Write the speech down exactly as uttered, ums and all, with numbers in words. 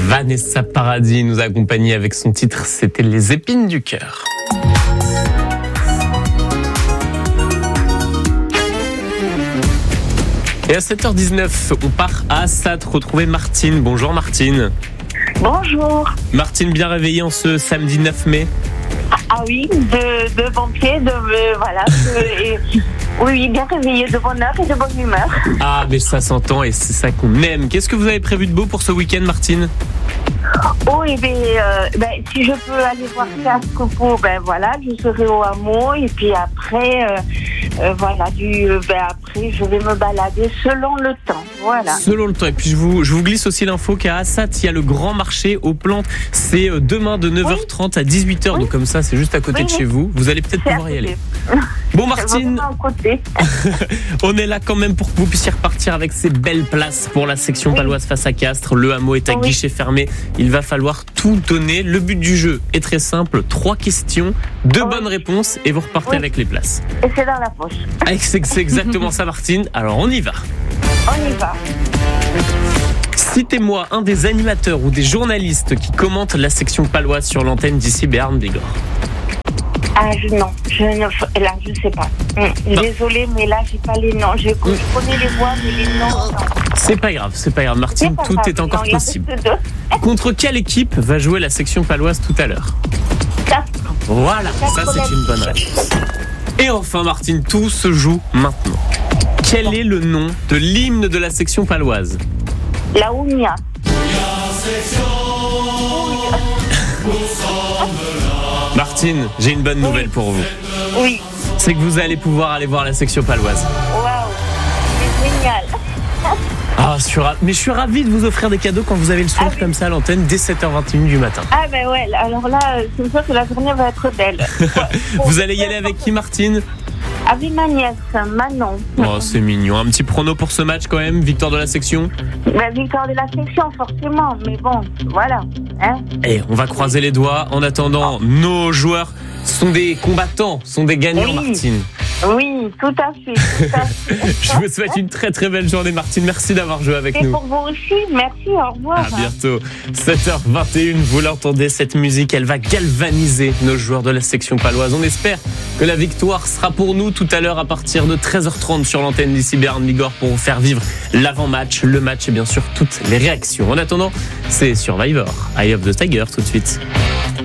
Vanessa Paradis nous a accompagnés avec son titre, c'était Les épines du cœur. Et à sept heures dix-neuf, on part à Assat retrouver Martine. Bonjour Martine. Bonjour. Martine, bien réveillée en ce samedi neuf mai. Ah oui, de, de bon pied, de, euh, voilà, de, et, oui, bien réveillée, de bonne heure et de bonne humeur. Ah, mais ça s'entend et c'est ça qu'on aime. Qu'est-ce que vous avez prévu de beau pour ce week-end, Martine ? Oh, et bien, euh, ben, si je peux aller voir Cascopo, ben voilà, je serai au hameau, et puis après, euh, euh, voilà, du, euh, ben après, je vais me balader selon le temps, voilà. Selon le temps. Et puis je vous, je vous glisse aussi l'info qu'à Assat, il y a le grand marché aux plantes. C'est demain de neuf heures trente à dix-huit heures, oui. Donc comme ça, c'est juste à côté oui, de oui. chez vous. Vous allez peut-être c'est pouvoir y aller. Bon Martine, on est là quand même pour que vous puissiez repartir avec ces belles places pour la section oui. paloise face à Castres. Le hameau est à oui. guichet fermé. Il va falloir tout donner. Le but du jeu est très simple. Trois questions, deux oui. bonnes réponses et vous repartez oui. avec les places. Et c'est dans la poche. Ah, c'est, c'est exactement ça Martine. Alors on y va. On y va. Citez-moi un des animateurs ou des journalistes qui commentent la section paloise sur l'antenne d'ici Béarn-Bigorre. Ah je, non, je ne là je sais pas. Hum, Désolée, mais là j'ai pas les noms. Je, je connais les voix, mais les noms. Non. C'est pas grave, c'est pas grave, Martine. Pas tout grave, est encore non, possible. Contre quelle équipe va jouer la section paloise tout à l'heure ? Castres. Voilà, ça c'est une bonne réponse. Et enfin, Martine, tout se joue maintenant. Quel est le nom de l'hymne de la section paloise ? La Ounia. Martine, j'ai une bonne nouvelle pour vous. Oui. C'est que vous allez pouvoir aller voir la section paloise. Waouh, c'est génial. Ah, je suis ra... mais je suis ravi de vous offrir des cadeaux quand vous avez le sourire ah, oui. comme ça à l'antenne dès sept heures vingt et une du matin. Ah ben ouais, alors là, c'est sûr que la journée va être belle. Vous allez y aller avec qui, Martine ? Avec ma nièce, Manon. Oh, c'est mignon. Un petit prono pour ce match quand même, victoire de la section ? Ben, victoire de la section, forcément, mais bon, voilà. Hein. Et on va croiser les doigts. En attendant, oh. nos joueurs sont des combattants, sont des gagnants, oui. Martine. Oui, tout à fait. Tout à fait. Je vous souhaite une très très belle journée, Martine. Merci d'avoir joué avec et nous. Et pour vous aussi, merci, au revoir. À bientôt. sept heures vingt et une, vous l'entendez, cette musique, elle va galvaniser nos joueurs de la section paloise. On espère que la victoire sera pour nous tout à l'heure à partir de treize heures trente sur l'antenne d'ici Béarn-Bigorre pour vous faire vivre l'avant-match, le match et bien sûr toutes les réactions. En attendant, c'est Survivor, Eye of the Tiger tout de suite.